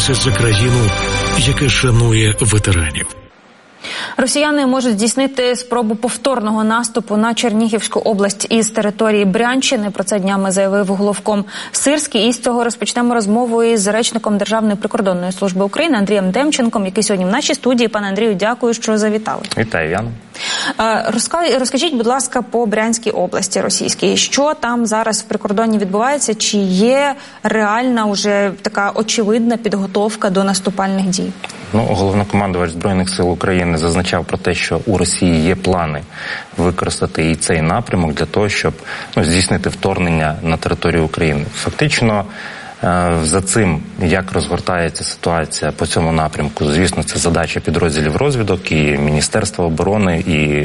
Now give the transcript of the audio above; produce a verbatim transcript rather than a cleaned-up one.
боротимося за країну, яка шанує ветеранів. Росіяни можуть здійснити спробу повторного наступу на Чернігівську область із території Брянщини. Про це днями заявив головком Сирський. І з цього розпочнемо розмову із речником Державної прикордонної служби України Андрієм Демченком, який сьогодні в нашій студії. Пане Андрію, дякую, що завітали. Вітаю, Яна. Розкажіть, будь ласка, по Брянській області російській. Що там зараз в прикордонні відбувається? Чи є реальна, уже така очевидна підготовка до наступальних дій? Ну, головнокомандувач Збройних сил України зазначав про те, що у Росії є плани використати і цей напрямок для того, щоб ну, здійснити вторгнення на територію України. Фактично, за цим, як розгортається ситуація по цьому напрямку, звісно, це задача підрозділів розвідок і Міністерства оборони, і